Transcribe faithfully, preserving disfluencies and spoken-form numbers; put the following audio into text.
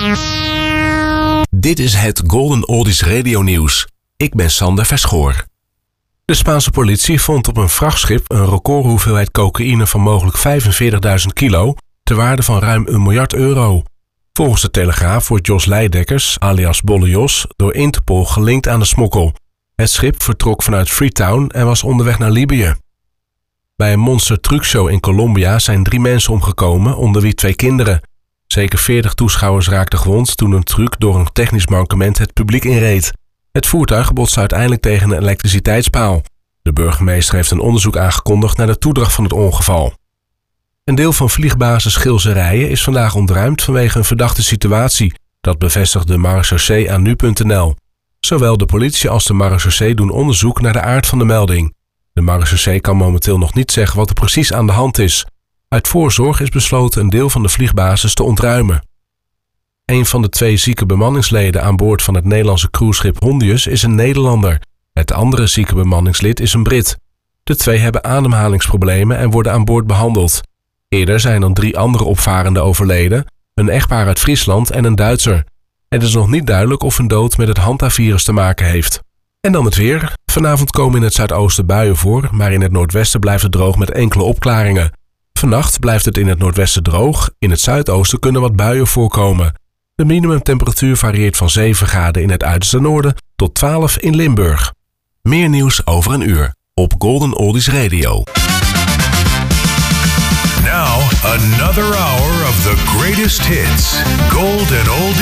Dit is het Golden Oldies Radio Nieuws. Ik ben Sander Verschoor. De Spaanse politie vond op een vrachtschip een recordhoeveelheid cocaïne van mogelijk vijfenveertigduizend kilo, ter waarde van ruim een miljard euro. Volgens de Telegraaf wordt Jos Leidekkers, alias Bolle Jos, door Interpol gelinkt aan de smokkel. Het schip vertrok vanuit Freetown en was onderweg naar Libië. Bij een monster truckshow in Colombia zijn drie mensen omgekomen, onder wie twee kinderen. Zeker veertig toeschouwers raakten gewond toen een truck door een technisch mankement het publiek inreed. Het voertuig botste uiteindelijk tegen een elektriciteitspaal. De burgemeester heeft een onderzoek aangekondigd naar de toedracht van het ongeval. Een deel van vliegbasis Gilserijen is vandaag ontruimd vanwege een verdachte situatie. Dat bevestigde marechaussee aan nu punt n l. Zowel de politie als de marechaussee doen onderzoek naar de aard van de melding. De marechaussee kan momenteel nog niet zeggen wat er precies aan de hand is. Uit voorzorg is besloten een deel van de vliegbasis te ontruimen. Een van de twee zieke bemanningsleden aan boord van het Nederlandse cruiseschip Hondius is een Nederlander. Het andere zieke bemanningslid is een Brit. De twee hebben ademhalingsproblemen en worden aan boord behandeld. Eerder zijn er drie andere opvarenden overleden, een echtpaar uit Friesland en een Duitser. Het is nog niet duidelijk of hun dood met het hantavirus te maken heeft. En dan het weer. Vanavond komen in het zuidoosten buien voor, maar in het noordwesten blijft het droog met enkele opklaringen. Vannacht blijft het in het noordwesten droog, in het zuidoosten kunnen wat buien voorkomen. De minimumtemperatuur varieert van zeven graden in het uiterste noorden tot twaalf in Limburg. Meer nieuws over een uur op Golden Oldies Radio. Now, another hour of the greatest hits. Golden Oldies.